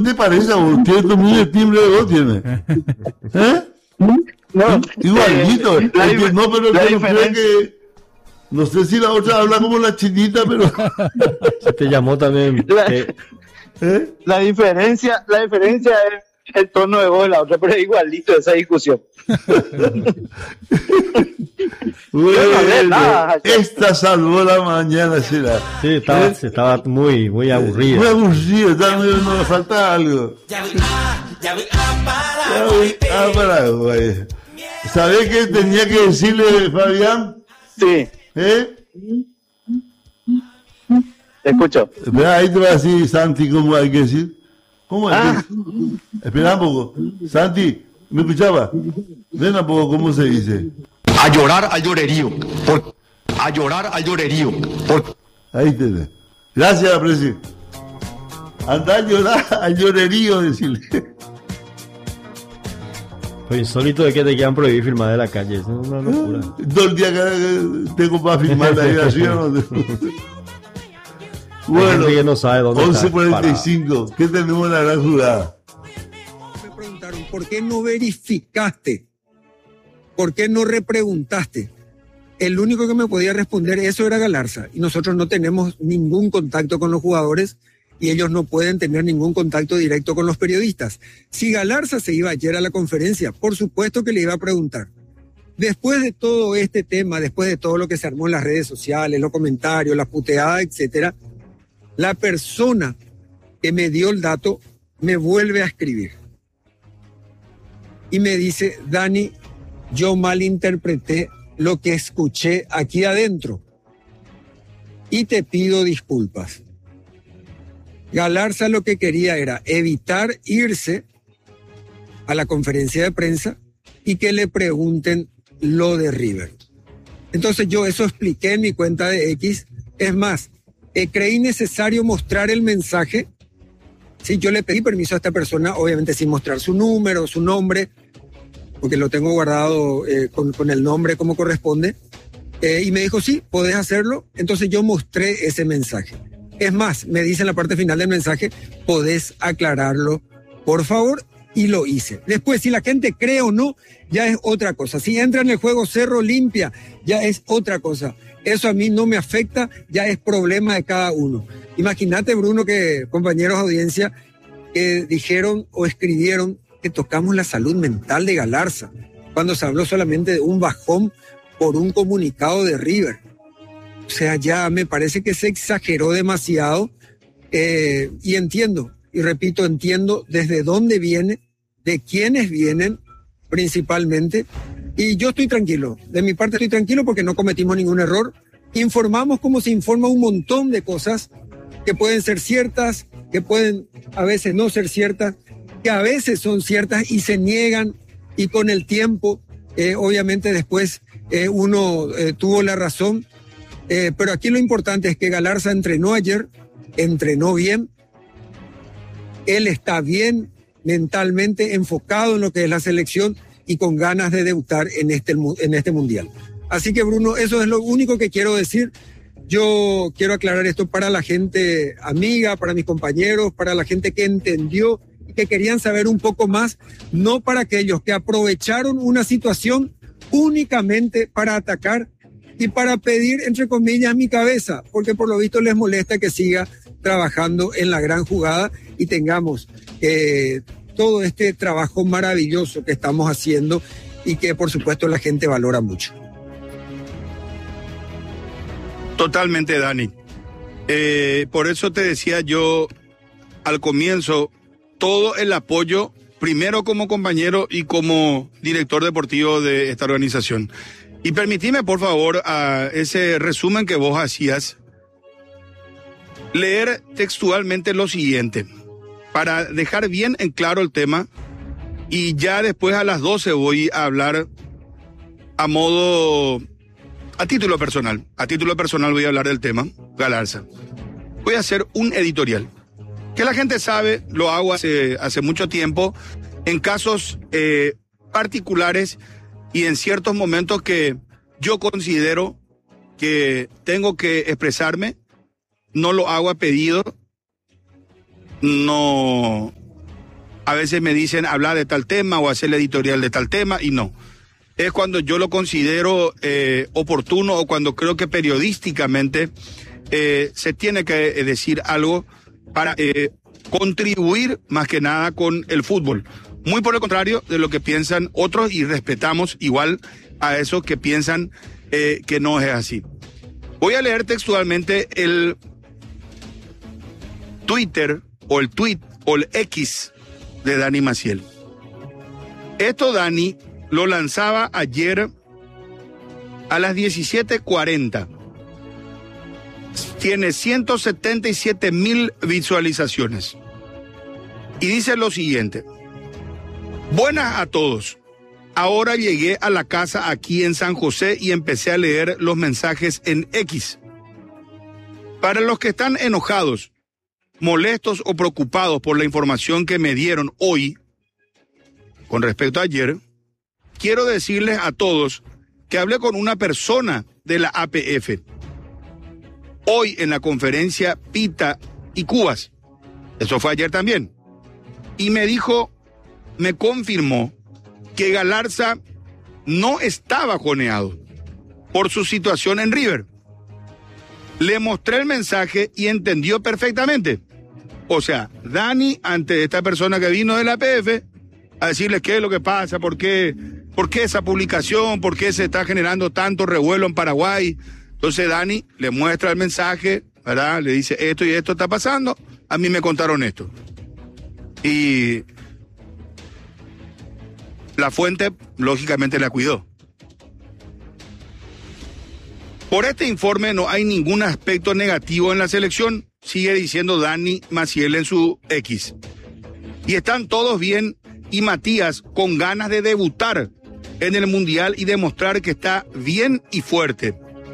te parece a vos? Tiene tu mismo timbre de voz, tiene. ¿Eh? No, Igualito. No, pero la que no cree diferencia, que... No sé si la otra habla como la chinita, pero... Se te llamó también. ¿Eh? la diferencia es el tono de voz de la otra, pero es igualito esa discusión. Bueno, Yo no hablé nada. esta salvó la mañana, será. Sí, estaba muy, muy aburrido. Muy aburrido, no me falta algo. Ya voy a Paraguay. ¿Sabés qué tenía que decirle, Fabián? Sí, ¿Eh? te escucho. Espera, ahí te va a decir Santi, ¿cómo hay que decir? ¿Cómo hay que decir? Espera un poco. Santi, ¿me escuchaba? Ven un poco, ¿cómo se dice? A llorar al llorerío. A llorar al llorerío. Ahí tenés. Gracias, Presi. Anda a llorar al llorerío, decirle. Lo insólito es que te quieran prohibir filmar de la calle. Es una locura. Todo el día que tengo para filmar ahí arriba. No bueno, que no sabe dónde 11:45. ¿Qué tenemos en la gran jugada? Me preguntaron, ¿por qué no verificaste? ¿Por qué no repreguntaste? El único que me podía responder eso era Galarza. Y nosotros no tenemos ningún contacto con los jugadores y ellos no pueden tener ningún contacto directo con los periodistas. Si Galarza se iba ayer a la conferencia, por supuesto que le iba a preguntar. Después de todo este tema, después de todo lo que se armó en las redes sociales, los comentarios, las puteadas, etcétera, la persona que me dio el dato me vuelve a escribir. Y me dice, Dani, yo malinterpreté lo que escuché aquí adentro y te pido disculpas. Galarza lo que quería era evitar irse a la conferencia de prensa y que le pregunten lo de River. Entonces yo eso expliqué en mi cuenta de X. Es más, creí necesario mostrar el mensaje. Sí, yo le pedí permiso a esta persona, obviamente sin mostrar su número, su nombre, porque lo tengo guardado con el nombre como corresponde. Y me dijo, sí, podés hacerlo. Entonces yo mostré ese mensaje. Es más, me dice en la parte final del mensaje, podés aclararlo, por favor, y lo hice. Después, si la gente cree o no, ya es otra cosa. Si entra en el juego Cerro Limpia, ya es otra cosa. Eso a mí no me afecta, ya es problema de cada uno. Imagínate, Bruno, que compañeros de audiencia que dijeron o escribieron que tocamos la salud mental de Galarza, cuando se habló solamente de un bajón por un comunicado de River. O sea, ya me parece que se exageró demasiado y entiendo, y repito, entiendo desde dónde viene, de quiénes vienen principalmente, y yo estoy tranquilo. De mi parte estoy tranquilo porque no cometimos ningún error. Informamos como se informa un montón de cosas que pueden ser ciertas, que pueden a veces no ser ciertas, que a veces son ciertas y se niegan, y con el tiempo, obviamente después uno tuvo la razón. Pero aquí lo importante es que Galarza entrenó ayer, entrenó bien, él está bien mentalmente enfocado en lo que es la selección y con ganas de debutar en este mundial. Así que, Bruno, eso es lo único que quiero decir. Yo quiero aclarar esto para la gente amiga, para mis compañeros, para la gente que entendió y que querían saber un poco más, no para aquellos que aprovecharon una situación únicamente para atacar y para pedir, entre comillas, mi cabeza, porque por lo visto les molesta que siga trabajando en la gran jugada y tengamos todo este trabajo maravilloso que estamos haciendo y que por supuesto la gente valora mucho. Totalmente, Dani. Por eso te decía yo al comienzo, todo el apoyo, primero como compañero y como director deportivo de esta organización. Y permitime, por favor, a ese resumen que vos hacías, leer textualmente lo siguiente, para dejar bien en claro el tema, y ya después a las 12 voy a hablar a título personal. A título personal voy a hablar del tema, Galarza. Voy a hacer un editorial, que la gente sabe, lo hago hace mucho tiempo, en casos particulares y en ciertos momentos que yo considero que tengo que expresarme. No lo hago a pedido, no a veces me dicen hablar de tal tema o hacer el editorial de tal tema, y no. Es cuando yo lo considero oportuno o cuando creo que periodísticamente se tiene que decir algo para contribuir más que nada con el fútbol. Muy por el contrario de lo que piensan otros, y respetamos igual a esos que piensan que no es así. Voy a leer textualmente el Twitter o el tweet o el X de Dani Maciel. Esto Dani lo lanzaba ayer a las 17:40. Tiene 177,000 visualizaciones. Y dice lo siguiente: buenas a todos. Ahora llegué a la casa aquí en San José y empecé a leer los mensajes en X. Para los que están enojados, molestos o preocupados por la información que me dieron hoy, con respecto a ayer, quiero decirles a todos que hablé con una persona de la APF hoy en la conferencia Pita y Cubas. Eso fue ayer también. Y me dijo, me confirmó que Galarza no está bajoneado por su situación en River. Le mostré el mensaje y entendió perfectamente. O sea, Dani, ante esta persona que vino de la APF, a decirle qué es lo que pasa, por qué esa publicación, por qué se está generando tanto revuelo en Paraguay. Entonces Dani le muestra el mensaje, ¿verdad? Le dice esto y esto está pasando, a mí me contaron esto. Y la fuente, lógicamente, la cuidó. Por este informe no hay ningún aspecto negativo en la selección, sigue diciendo Dani Maciel en su X. Y están todos bien, y Matías con ganas de debutar en el Mundial y demostrar que está bien y fuerte.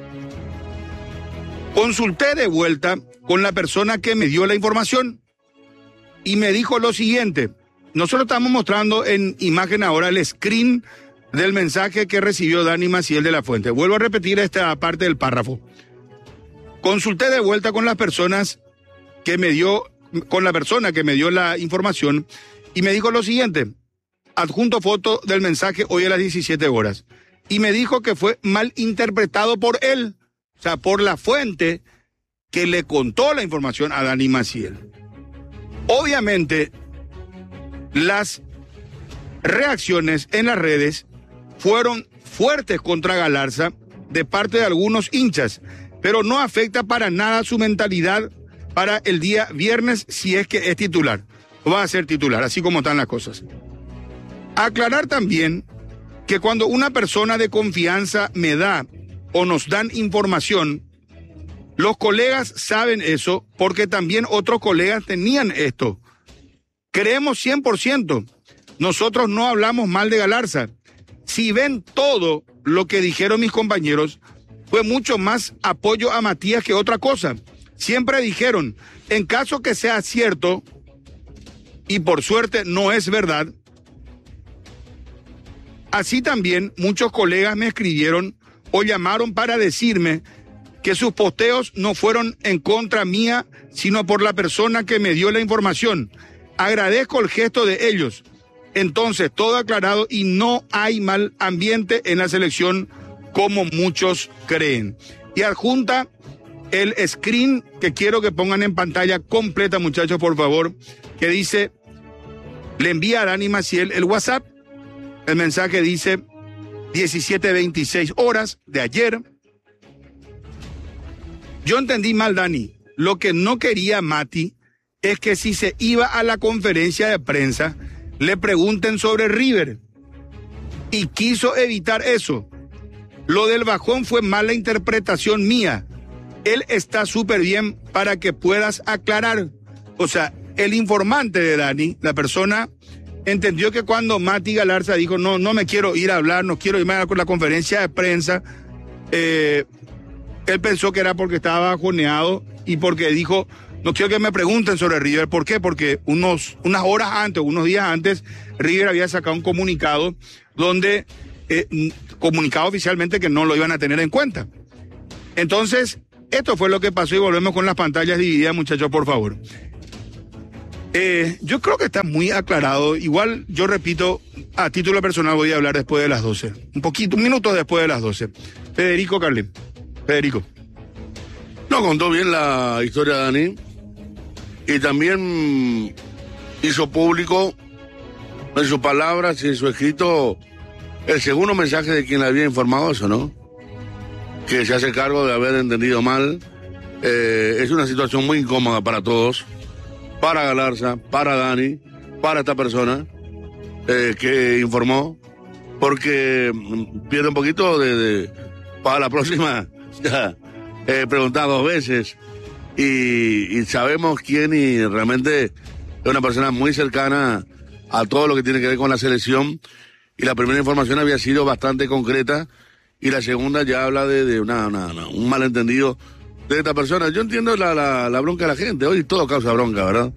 Consulté de vuelta con la persona que me dio la información y me dijo lo siguiente. Nosotros estamos mostrando en imagen ahora el screen del mensaje que recibió Dani Maciel de la Fuente. Vuelvo a repetir esta parte del párrafo. Consulté de vuelta con las personas que me dio, con la persona que me dio la información y me dijo lo siguiente. Adjunto foto del mensaje hoy a las 17 horas. Y me dijo que fue mal interpretado por él, o sea, por la fuente que le contó la información a Dani Maciel. Obviamente, las reacciones en las redes fueron fuertes contra Galarza de parte de algunos hinchas, pero no afecta para nada su mentalidad para el día viernes si es que es titular. Va a ser titular, así como están las cosas. Aclarar también que cuando una persona de confianza me da o nos dan información, los colegas saben eso porque también otros colegas tenían esto. Creemos 100%. Nosotros no hablamos mal de Galarza. Si ven todo lo que dijeron mis compañeros, fue mucho más apoyo a Matías que otra cosa. Siempre dijeron, en caso que sea cierto, y por suerte no es verdad, así también muchos colegas me escribieron o llamaron para decirme que sus posteos no fueron en contra mía, sino por la persona que me dio la información. Agradezco el gesto de ellos. Entonces, todo aclarado y no hay mal ambiente en la selección como muchos creen. Y adjunta el screen que quiero que pongan en pantalla completa, muchachos, por favor, que dice, le envía a Dani Maciel el WhatsApp. El mensaje dice 17:26 horas de ayer. Yo entendí mal, Dani. Lo que no quería Mati es que si se iba a la conferencia de prensa le pregunten sobre River. Y quiso evitar eso. Lo del bajón fue mala interpretación mía. Él está súper bien para que puedas aclarar. O sea, el informante de Dani, la persona, entendió que cuando Mati Galarza dijo, no me quiero ir a hablar, no quiero irme a la conferencia de prensa, él pensó que era porque estaba bajoneado y porque dijo, no quiero que me pregunten sobre River. ¿Por qué? Porque unas horas antes, unos días antes, River había sacado un comunicado donde, comunicado oficialmente que no lo iban a tener en cuenta. Entonces, esto fue lo que pasó y volvemos con las pantallas divididas, muchachos, por favor. Yo creo que está muy aclarado. Igual, yo repito, a título personal voy a hablar después de las 12. Un minuto después de las 12. Federico Carlín. Federico. No, contó bien la historia de Dani. Y también hizo público en sus palabras y en su escrito el segundo mensaje de quien le había informado eso, ¿no? Que se hace cargo de haber entendido mal. Es una situación muy incómoda para todos. Para Galarza, para Dani, para esta persona que informó, porque pierde un poquito para la próxima, ya preguntar 2 veces, y sabemos quién, y realmente es una persona muy cercana a todo lo que tiene que ver con la selección, y la primera información había sido bastante concreta, y la segunda ya habla de un malentendido de esta persona. Yo entiendo la bronca de la gente. Hoy todo causa bronca, ¿verdad?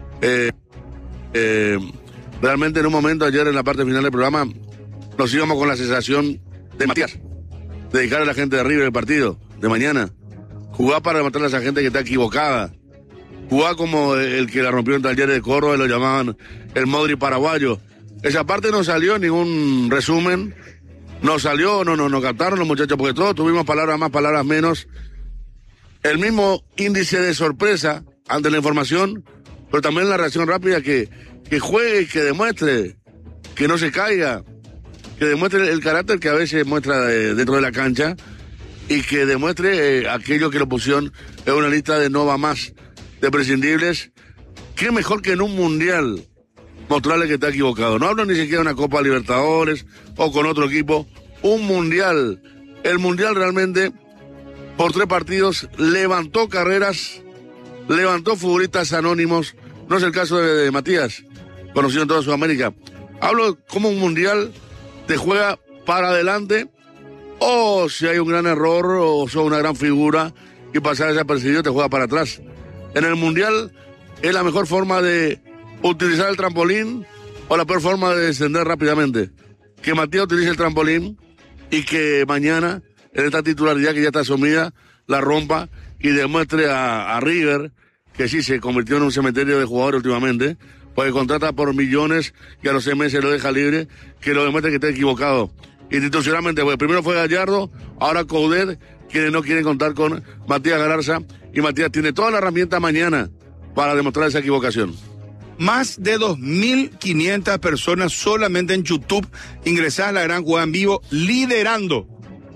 Realmente en un momento ayer en la parte final del programa nos íbamos con la sensación de Matías, dedicar a la gente de River el partido de mañana, jugar para demostrar a esa gente que está equivocada, jugar como el que la rompió en Talleres de Córdoba y lo llamaban el Modri paraguayo. Esa parte no salió en ningún resumen, no salió, no captaron los muchachos, porque todos tuvimos palabras más, palabras menos. El mismo índice de sorpresa ante la información, pero también la reacción rápida, que juegue y que demuestre, que no se caiga, que demuestre el carácter que a veces muestra dentro de la cancha, y que demuestre aquello que lo pusieron en una lista de no va más, de prescindibles. Qué mejor que en un mundial mostrarle que está equivocado. No hablo ni siquiera de una Copa Libertadores o con otro equipo, un mundial. El mundial realmente, por 3 partidos, levantó carreras, levantó futbolistas anónimos. No es el caso de Matías, conocido en toda Sudamérica. Hablo como un mundial te juega para adelante, o si hay un gran error o sos una gran figura y pasar desapercibido te juega para atrás. En el mundial es la mejor forma de utilizar el trampolín o la peor forma de descender rápidamente. Que Matías utilice el trampolín y que mañana, en esta titularidad que ya está asumida, la rompa y demuestre a River, que sí se convirtió en un cementerio de jugadores últimamente, porque contrata por millones y a los 6 meses lo deja libre, que lo demuestre que está equivocado. Institucionalmente, pues primero fue Gallardo, ahora Coudet, quienes no quieren contar con Matías Galarza, y Matías tiene toda la herramienta mañana para demostrar esa equivocación. Más de 2.500 personas solamente en YouTube ingresadas a La Gran Jugada en Vivo, liderando.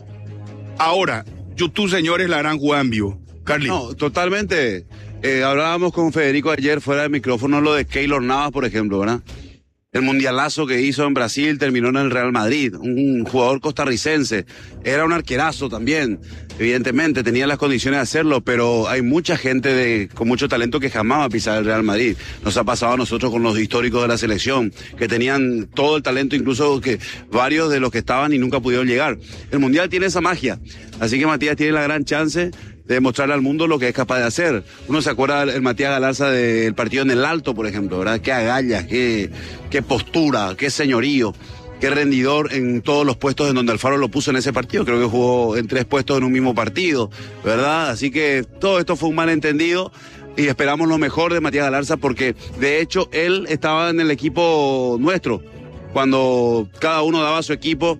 Ahora, YouTube, señores, La Gran Jugada en Vivo. Carly. No, totalmente. Hablábamos con Federico ayer fuera del micrófono lo de Keylor Navas, por ejemplo, ¿verdad? El mundialazo que hizo en Brasil terminó en el Real Madrid, un jugador costarricense, era un arquerazo también, evidentemente tenía las condiciones de hacerlo, pero hay mucha gente con mucho talento que jamás va a pisar el Real Madrid. Nos ha pasado a nosotros con los históricos de la selección, que tenían todo el talento, incluso que varios de los que estaban y nunca pudieron llegar. El mundial tiene esa magia, así que Matías tiene la gran chance de mostrarle al mundo lo que es capaz de hacer. Uno se acuerda del Matías Galarza del partido en el Alto, por ejemplo, ¿verdad? Qué agallas, qué postura, qué señorío, qué rendidor en todos los puestos en donde Alfaro lo puso en ese partido. Creo que jugó en 3 puestos en un mismo partido, ¿verdad? Así que todo esto fue un malentendido y esperamos lo mejor de Matías Galarza, porque de hecho él estaba en el equipo nuestro cuando cada uno daba su equipo.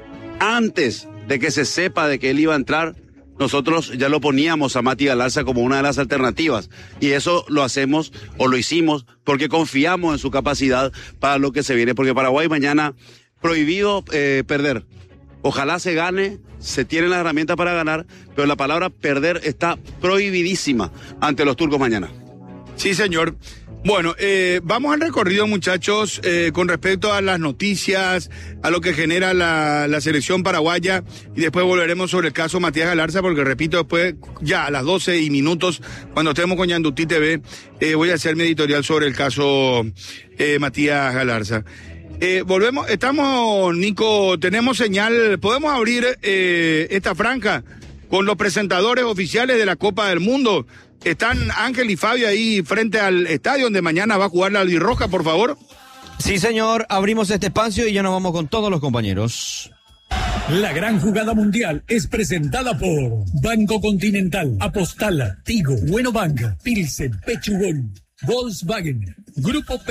Antes de que se sepa de que él iba a entrar, nosotros ya lo poníamos a Mati Galarza como una de las alternativas, y eso lo hacemos o lo hicimos porque confiamos en su capacidad para lo que se viene, porque Paraguay mañana prohibido perder. Ojalá se gane, se tiene la herramienta para ganar, pero la palabra perder está prohibidísima ante los turcos mañana. Sí, señor. Bueno, vamos al recorrido, muchachos, con respecto a las noticias, a lo que genera la selección paraguaya, y después volveremos sobre el caso Matías Galarza, porque repito, después, ya a las 12 y minutos, cuando estemos con Yandutí TV, voy a hacer mi editorial sobre el caso Matías Galarza. Volvemos, estamos, Nico, tenemos señal, podemos abrir esta franja con los presentadores oficiales de la Copa del Mundo. ¿Están Ángel y Fabio ahí frente al estadio donde mañana va a jugar la albirroja, por favor? Sí, señor, abrimos este espacio y ya nos vamos con todos los compañeros. La Gran Jugada Mundial es presentada por Banco Continental, Apostala, Tigo, Bueno Banca, Pilsen, Pechugón, Volkswagen. Grupo